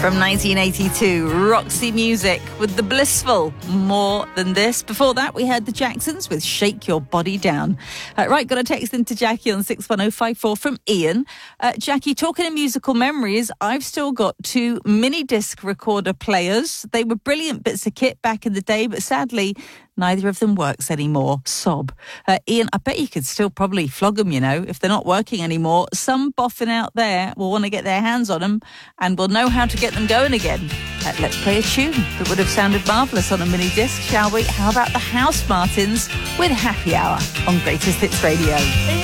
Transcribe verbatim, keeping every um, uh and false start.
From nineteen eighty-two, Roxy Music with The Blissful, More Than This. Before that, we heard the Jacksons with Shake Your Body Down. Uh, right, got a text into Jackie on six one oh five four from Ian. Uh, Jackie, talking of musical memories, I've still got two mini disc recorder players. They were brilliant bits of kit back in the day, but sadly, neither of them works anymore. Sob. Uh, Ian, I bet you could still probably flog them, you know, if they're not working anymore. Some boffin out there will want to get their hands on them and will know how to get them going again. Uh, let's play a tune that would have sounded marvellous on a mini disc, shall we? How about the House Martins with Happy Hour on Greatest Hits Radio?